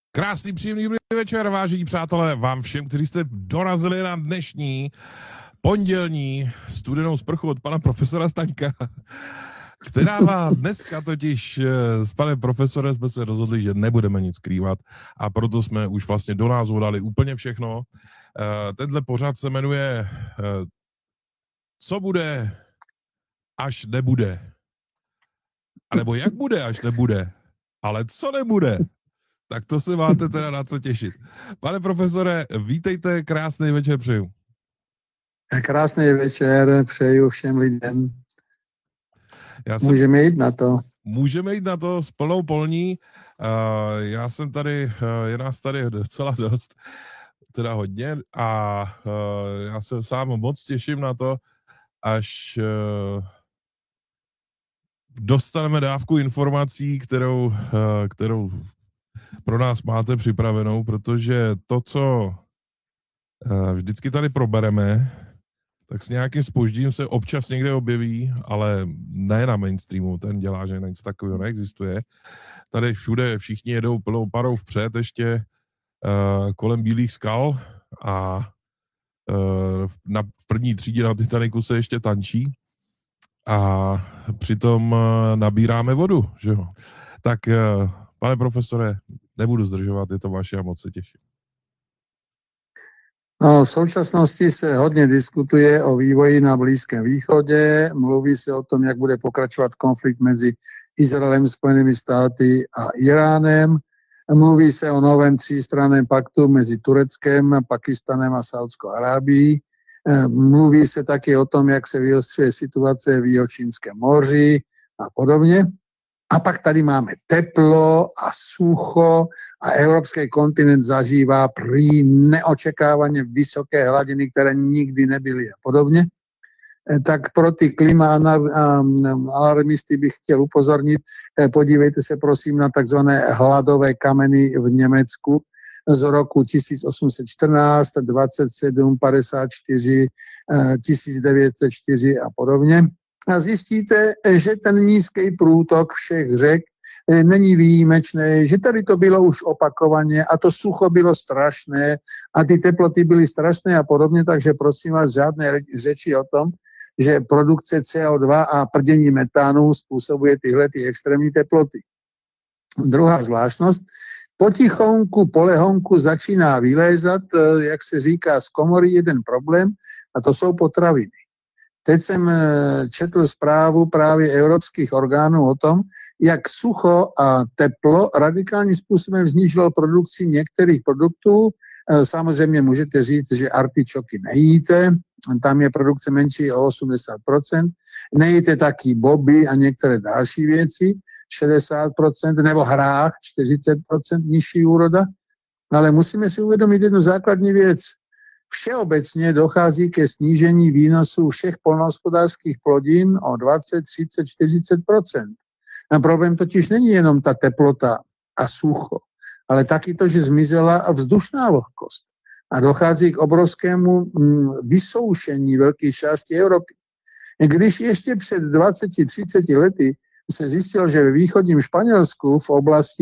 Krásný, příjemný večer, vážení přátelé, vám všem, kteří jste dorazili na dnešní pondělní studenou sprchu od pana profesora Staňka, která má dneska totiž s panem profesorem jsme se rozhodli, že nebudeme nic skrývat a proto jsme už vlastně do názvu dali úplně všechno. Tenhle pořad se jmenuje Co bude, až nebude. A nebo jak bude, až nebude. Ale co nebude? Tak to se máte teda na co těšit. Pane profesore, vítejte, krásný večer přeju. Krásný večer přeju všem lidem. Můžeme jít na to. Můžeme jít na to s plnou polní. Já jsem tady, je nás tady docela dost, teda hodně a já se sám moc těším na to, až dostaneme dávku informací, kterou pro nás máte připravenou, protože to, co vždycky tady probereme, tak s nějakým zpožděním se občas někde objeví, ale ne na mainstreamu, ten dělá, že nic takového neexistuje. Tady všude všichni jedou plnou parou vpřed ještě kolem bílých skal a v první třídě na Titaniku se ještě tančí a přitom nabíráme vodu, že jo. Tak pane profesore, nebudu zdržovat, je to vaše a moc se těším. No, v současnosti se hodně diskutuje o vývoji na Blízkém východě, mluví se o tom, jak bude pokračovat konflikt mezi Izraelem, Spojenými státy a Iránem, mluví se o novém třístranném paktu mezi Tureckem, Pakistanem a Saudskou Arábií, mluví se taky o tom, jak se vyostřuje situace v Jihočínském moři a podobně. A pak tady máme teplo a sucho a evropský kontinent zažívá prý neočekávaně vysoké hladiny, které nikdy nebyly a podobně. Tak pro ty alarmisty bych chtěl upozornit, podívejte se prosím na takzvané hladové kameny v Německu z roku 1814, 27, 54, 1904 a podobně. A zjistíte, že ten nízký průtok všech řek není výjimečný, že tady to bylo už opakovaně a to sucho bylo strašné a ty teploty byly strašné a podobně, takže prosím vás, žádné řeči o tom, že produkce CO2 a prdění metánu způsobuje tyhle ty extrémní teploty. Druhá zvláštnost, potichonku, polehonku začíná vylézat, jak se říká, z komory jeden problém a to jsou potraviny. Teď jsem četl zprávu právě evropských orgánů o tom, jak sucho a teplo radikálním způsobem znížilo produkci některých produktů. Samozřejmě můžete říct, že artičoky nejíte, tam je produkce menší o 80%, nejíte taky boby a některé další věci, 60%, nebo hrách, 40% nižší úroda, ale musíme si uvědomit jednu základní věc. Všeobecně dochází ke snížení výnosů všech poľnohospodárských plodín o 20, 30, 40%. A problém totiž není jenom ta teplota a sucho, ale taky to, že zmizela vzdušná vlhkost. A dochází k obrovskému vysoušení velké části Evropy. Když ještě před 20-30 lety se zjistilo, že ve východním Španělsku v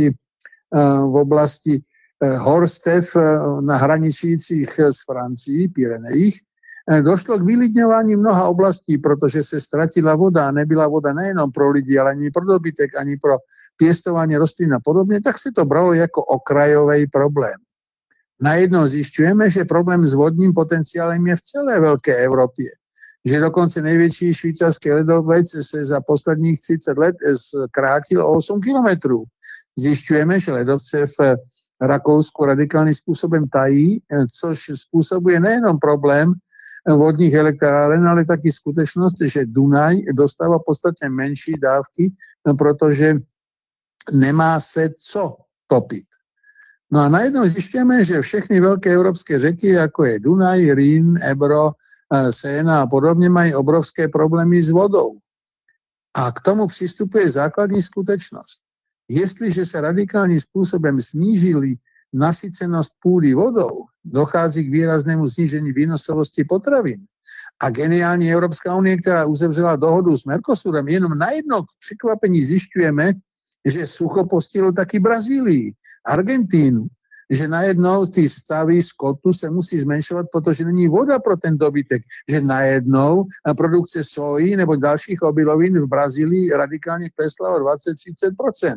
oblasti horstev na hraničících s Francií, Pyrenejích, došlo k vylidňování mnoha oblastí, protože se ztratila voda, nebyla voda nejenom pro lidi, ale ani pro dobytek, ani pro pěstování rostlin a podobně, tak se to bralo jako okrajový problém. Najednou zjišťujeme, že problém s vodním potenciálem je v celé velké Evropě. Že dokonce největší švýcarský ledovec se za posledních 30 let zkrátil o 8 kilometrů. Zjišťujeme, že ledovce v Rakousku radikálním způsobem tají, což způsobuje nejenom problém vodních elektráren, ale taky skutečnost, že Dunaj dostává podstatně menší dávky, protože nemá se co topit. No a najednou zjišťujeme, že všechny velké evropské řeky, jako je Dunaj, Rýn, Ebro, Séna a podobně, mají obrovské problémy s vodou. A k tomu přistupuje základní skutečnost. Jestliže se radikálním způsobem snížili nasycenost půdy vodou, dochází k výraznému snížení výnosovosti potravin. A geniální Evropská unie, která uzavřela dohodu s Mercosurem, jenom najednou k překvapení zjišťujeme, že sucho postihlo taky Brazílii, Argentínu, že najednou ty stavy skotu se musí zmenšovat, protože není voda pro ten dobytek. Že najednou produkce soji nebo dalších obilovin v Brazílii radikálně klesla o 20-30%.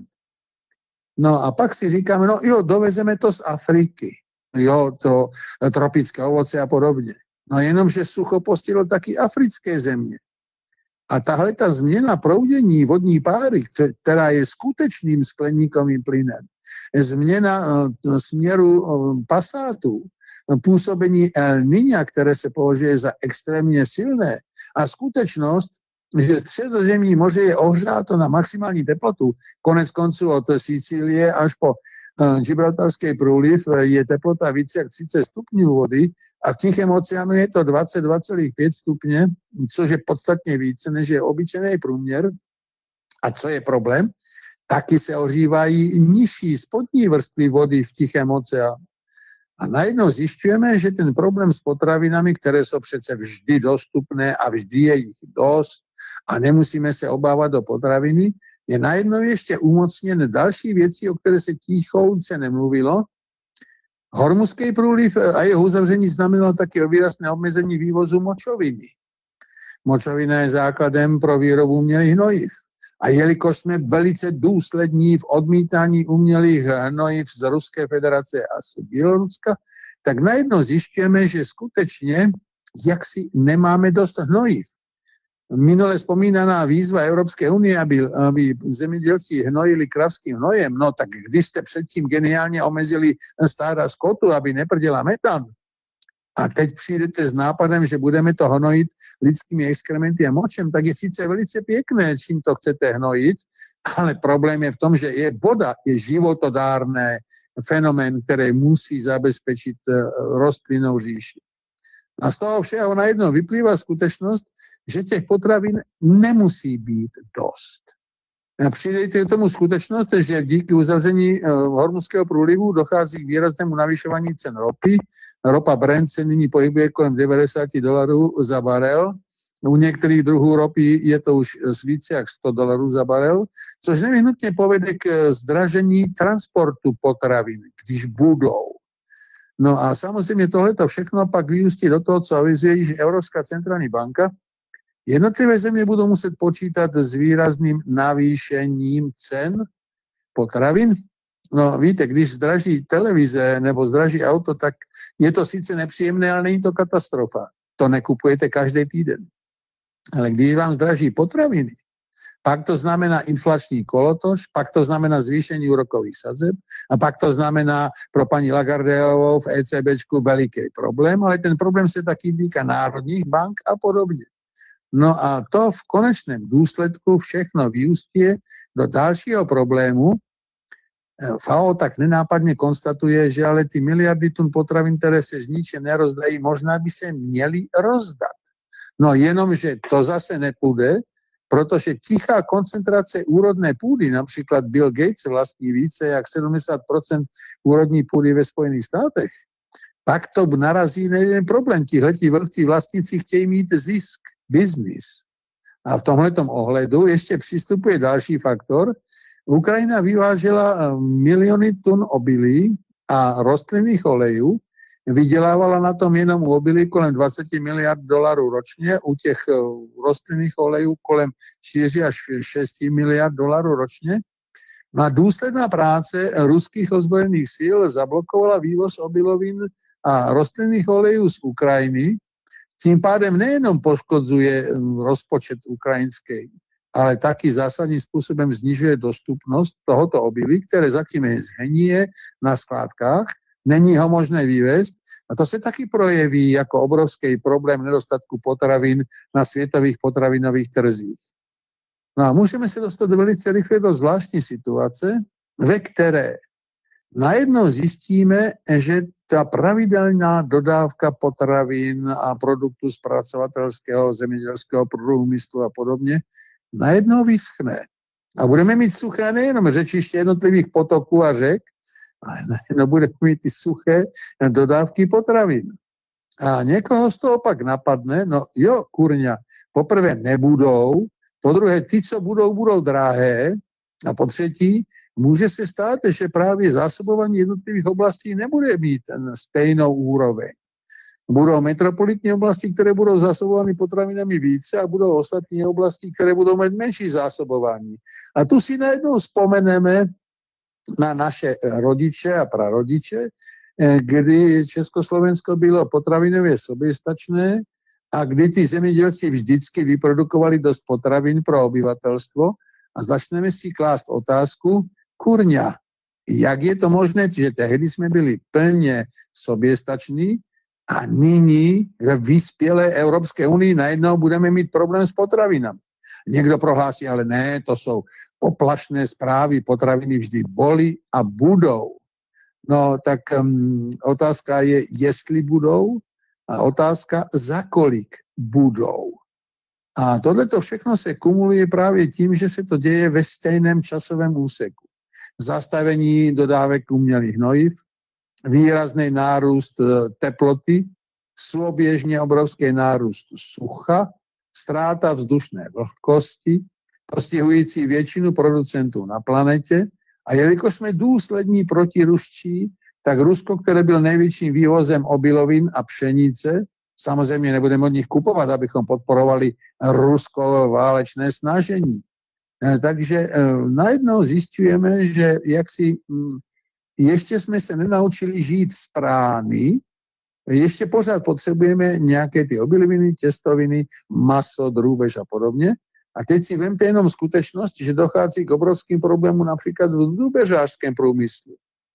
No a pak si říkáme, no jo, dovezeme to z Afriky. Jo, to tropické ovoce a podobně. No jenom, že sucho postihlo taky africké země. A tahle ta změna proudění vodní páry, která je skutečným skleníkovým plynem, změna směru pasátů, působení El Niña, které se považuje za extrémně silné, a skutečnost, že Středozemní moře je ohřáto na maximální teplotu, konec konců od Sicílie až po Gibraltarský průliv je teplota více jak 30 stupňů vody a v Tichém oceánu je to 22,5 stupně, což je podstatně více, než je obyčejný průměr. A co je problém? Taky se ohřívají nižší spodní vrstvy vody v Tichém oceánu. A najednou zjišťujeme, že ten problém s potravinami, které jsou přece vždy dostupné a vždy je jich dost a nemusíme se obávat o potraviny, je najednou ještě umocněn další věci, o které se tichouce nemluvilo. Hormuzský průliv a jeho uzavření znamenalo taky výrazné omezení vývozu močoviny. Močovina je základem pro výrobu umělých hnojiv. A jelikož jsme velice důslední v odmítání umělých hnojiv z Ruské federace a z Běloruska, tak najednou zjišťujeme, že skutečně jaksi nemáme dost hnojiv. Minule vzpomínaná výzva Evropské unie, aby zemědělci hnojili kravským hnojem, no tak když jste předtím geniálně omezili stáda skotu, aby neprděla metan, a teď přijdete s nápadem, že budeme to hnojit lidskými exkrementy a močem, tak je sice velice pěkné, čím to chcete hnojit, ale problém je v tom, že voda je životodárný fenomén, který musí zabezpečit rostlinnou říši. A z toho všeho najednou vyplývá skutečnost, že těch potravin nemusí být dost. A přidejte k tomu skutečnost, že díky uzavření Hormuzského průlivu dochází k výraznému navyšování cen ropy. Ropa Brent se nyní pohybuje kolem $90 za barel. U některých druhů ropy je to už více jak $100 za barel, což nevyhnutně povede k zdražení transportu potravin, když budou. No a samozřejmě tohleto všechno pak vyústí do toho, co avizuje již Evropská centrální banka. Jednotlivé země budou muset počítat s výrazným navýšením cen potravin. No víte, když zdraží televize nebo zdraží auto, tak je to sice nepříjemné, ale není to katastrofa. To nekupujete každý týden. Ale když vám zdraží potraviny, pak to znamená inflační kolotoč, pak to znamená zvýšení úrokových sazeb a pak to znamená pro paní Lagardeovou v ECBčku veliký problém, ale ten problém se taky týká národních bank a podobně. No a to v konečném důsledku všechno vyústí do dalšího problému. FAO tak nenápadně konstatuje, že ale ty miliardy tun potravin, které se zničí, nerozdají, možná by se měly rozdat. No jenom, že to zase nepůjde, protože tichá koncentrace úrodné půdy, například Bill Gates vlastní více jak 70% úrodní půdy ve Spojených státech, pak to narazí na jeden problém. Tihleti velcí vlastníci chtějí mít zisk, biznis. A v tomhletom ohledu ještě přistupuje další faktor. Ukrajina vyvážela miliony tun obilí a rostlinných olejů, vydělávala na tom jenom u obilí kolem $20 miliard ročně, u těch rostlinných olejů kolem 4 až 6 miliard ročně. No a důsledná práce ruských ozbrojených sil zablokovala vývoz obilovin a rostlinných olejů z Ukrajiny. Tím pádem nejenom poškodzuje rozpočet ukrajinský, ale taky zásadním způsobem snižuje dostupnost tohoto obilí, které zatím zhníje na skládkách, není ho možné vyvést a to se taky projeví jako obrovský problém nedostatku potravin na světových potravinových trzích. No a můžeme se dostat velice rychle do zvláštní situace, ve které najednou zjistíme, že ta pravidelná dodávka potravin a produktů zpracovatelského zemědělského průmyslu a podobně najednou vyschne. A budeme mít suché nejenom řečiště jednotlivých potoků a řek, ale najednou budeme mít ty suché dodávky potravin. A někoho z toho pak napadne, no jo, kurňa, poprvé nebudou, po druhé ty, co budou drahé a po třetí může se stát, že právě zásobování jednotlivých oblastí nebude mít stejnou úroveň. Budou metropolitní oblasti, které budou zásobovány potravinami více a budou ostatní oblasti, které budou mít menší zásobování. A tu si najednou vzpomeneme na naše rodiče a prarodiče, kdy Československo bylo potravinově soběstačné a kdy ty zemědělci vždycky vyprodukovali dost potravin pro obyvatelstvo a začneme si klást otázku, kurňa, jak je to možné, že tehdy jsme byli plně soběstační a nyní ve vyspělé Evropské unii najednou budeme mít problém s potravinami. Někdo prohlásí, ale ne, to jsou poplašné zprávy, potraviny vždy boli a budou. No tak otázka je, jestli budou a otázka, za kolik budou. A tohleto všechno se kumuluje právě tím, že se to děje ve stejném časovém úseku. Zastavení dodávek umělých hnojiv, výrazný nárůst teploty, souběžně obrovský nárůst sucha, ztráta vzdušné vlhkosti, postihující většinu producentů na planetě. A jelikož jsme důslední protiruští, tak Rusko, které byl největším vývozem obilovin a pšenice, samozřejmě nebudeme od nich kupovat, abychom podporovali rusko válečné snažení. Takže najednou zjišťujeme, že jaksi ještě jsme se nenaučili žít z prány, ještě pořád potřebujeme nějaké ty obiloviny, těstoviny, maso, drůbež a podobně. A teď si vemte jenom skutečnost, že dochází k obrovským problémům například v drůbežářském průmyslu.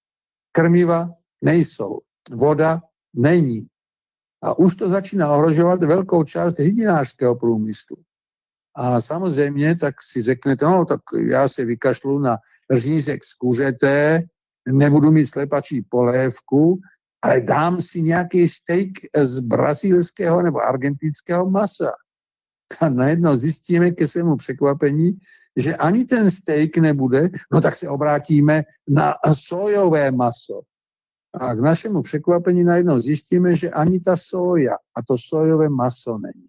Krmiva nejsou, voda není. A už to začíná ohrožovat velkou část hydinářského průmyslu. A samozřejmě tak si řeknete, no tak já se vykašlu na řízek z kuřete, nebudu mít slepačí polévku, ale dám si nějaký steak z brazilského nebo argentinského masa. A najednou zjistíme ke svému překvapení, že ani ten steak nebude, no tak se obrátíme na sojové maso. A k našemu překvapení najednou zjistíme, že ani ta soja a to sojové maso není.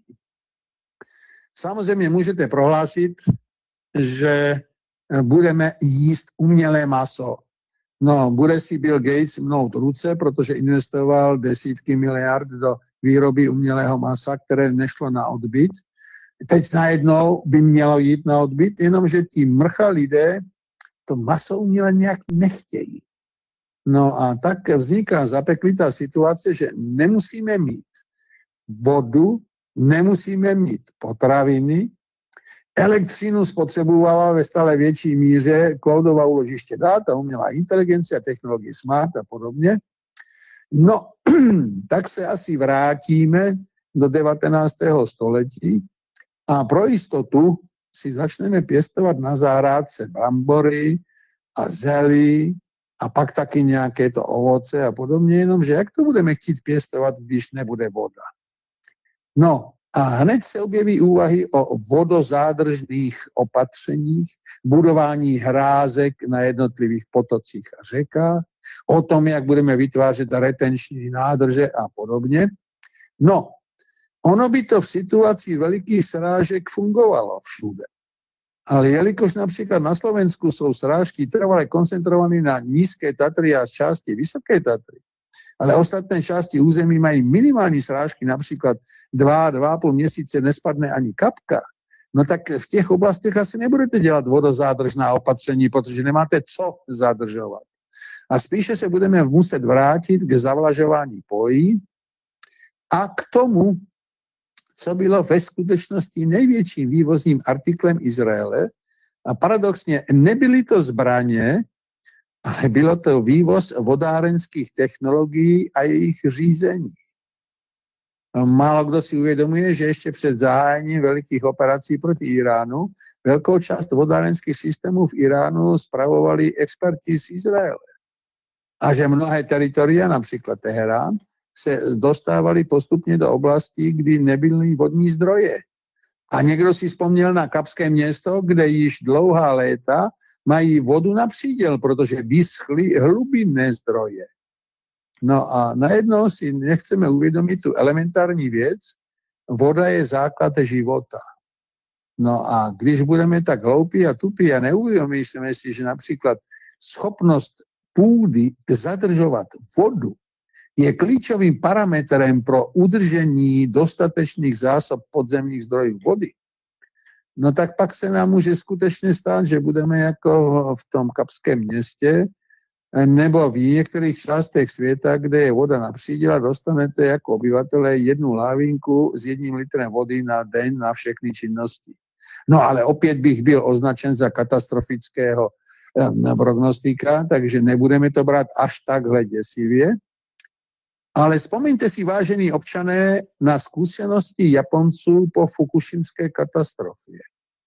Samozřejmě můžete prohlásit, že budeme jíst umělé maso. No, bude si Bill Gates mnout ruce, protože investoval desítky miliard do výroby umělého masa, které nešlo na odbyt. Teď najednou by mělo jít na odbyt, jenomže ti mrcha lidé to maso uměle nějak nechtějí. No a tak vzniká zapeklitá situace, že nemusíme mít vodu, nemusíme mít potraviny, elektřinu spotřebovala ve stále větší míře cloudová úložiště dat a umělá inteligence a technologie smart a podobně. No, tak se asi vrátíme do 19. století a pro jistotu si začneme pěstovat na zahrádce brambory a zelí a pak taky nějaké to ovoce a podobně, jenomže jak to budeme chtít pěstovat, když nebude voda? No a hned se objeví úvahy o vodozádržných opatřeních, budování hrázek na jednotlivých potocích a řekách, o tom, jak budeme vytvářet retenční nádrže a podobně. No, ono by to v situaci velikých srážek fungovalo všude. Ale jelikož například na Slovensku jsou srážky trvale koncentrované na nízké Tatry a části vysoké Tatry, ale ostatné části území mají minimální srážky, například 2,5 měsíce nespadne ani kapka, no tak v těch oblastech asi nebudete dělat vodozádržná opatření, protože nemáte co zadržovat. A spíše se budeme muset vrátit k zavlažování polí a k tomu, co bylo ve skutečnosti největším vývozním artiklem Izraele. A paradoxně nebyly to zbraně, ale bylo to vývoz vodárenských technologií a jejich řízení. Málo kdo si uvědomuje, že ještě před zahájením velikých operací proti Iránu velkou část vodárenských systémů v Iránu spravovali experti z Izraele. A že mnohé teritoria, například Teherán, se dostávali postupně do oblastí, kdy nebyly vodní zdroje. A někdo si vzpomněl na Kapské město, kde již dlouhá léta mají vodu na příděl, protože vyschly hlubinné zdroje. No a najednou si nechceme uvědomit tu elementární věc, voda je základ života. No a když budeme tak hloupí a tupí a neuvědomíme si, že například schopnost půdy zadržovat vodu je klíčovým parametrem pro udržení dostatečných zásob podzemních zdrojů vody, no tak pak se nám může skutečně stát, že budeme jako v tom Kapském městě nebo v některých částech světa, kde je voda na příděl, dostanete jako obyvatelé 1 lávinku s 1 litrem vody na den na všechny činnosti. No ale opět bych byl označen za katastrofického prognostika, takže nebudeme to brát až takhle děsivě. Ale vzpomeňte si, vážení občané, na zkušenosti Japonců po fukušimské katastrofě.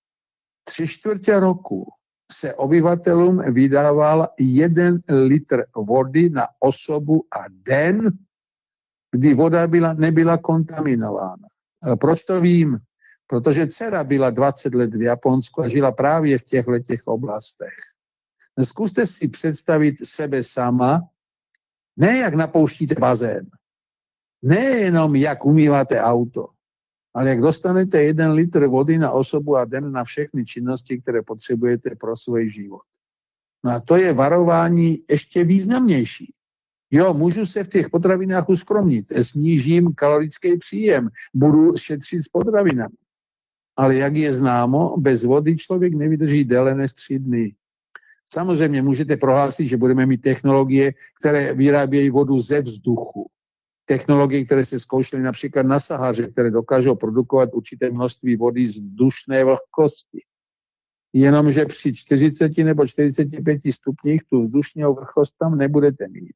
3/4 roku se obyvatelům vydával 1 litr vody na osobu a den, kdy voda nebyla kontaminována. Proč to vím? Protože dcera byla 20 let v Japonsku a žila právě v těchto oblastech. Zkuste si představit sebe sama, ne jak napouštíte bazén, ne jenom jak umýváte auto, ale jak dostanete 1 litr vody na osobu a den na všechny činnosti, které potřebujete pro svůj život. No a to je varování ještě významnější. Jo, můžu se v těch potravinách uskromnit, snížím kalorický příjem, budu šetřit s potravinami. Ale jak je známo, bez vody člověk nevydrží déle než 3 dny. Samozřejmě můžete prohlásit, že budeme mít technologie, které vyrábějí vodu ze vzduchu. Technologie, které se zkoušely například na Sahaře, které dokážou produkovat určité množství vody z vzdušné vlhkosti. Jenomže při 40 nebo 45 stupních tu vzdušnou vlhkost tam nebudete mít.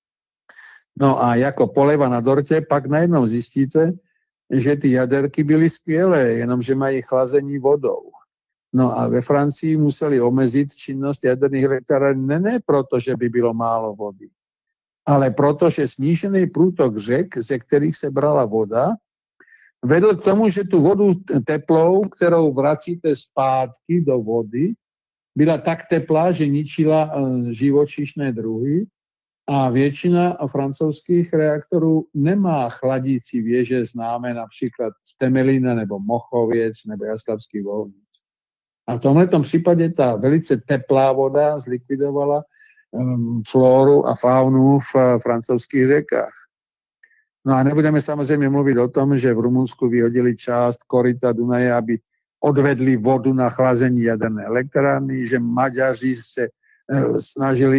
No a jako poleva na dortě pak najednou zjistíte, že ty jaderky byly skvělé, jenomže mají chlazení vodou. No a ve Francii museli omezit činnost jaderných elektráren ne proto, že by bylo málo vody, ale proto, že snížený průtok řek, ze kterých se brala voda, vedl k tomu, že tu vodu teplou, kterou vracíte zpátky do vody, byla tak teplá, že ničila živočišné druhy a většina francouzských reaktorů nemá chladící věže známé například z Temelína nebo Mochověc nebo Jaslavský Volnic. A v tomhletom případě ta velice teplá voda zlikvidovala floru a faunu v francouzských řekách. No a nebudeme samozřejmě mluvit o tom, že v Rumunsku vyhodili část koryta Dunaje, aby odvedli vodu na chlazení jaderné elektrárny, že Maďaři se snažili